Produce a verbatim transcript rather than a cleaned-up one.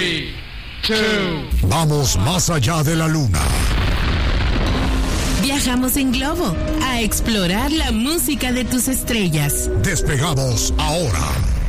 Three, two. Vamos más allá de la luna. Viajamos en globo a explorar la música de tus estrellas. Despegamos ahora.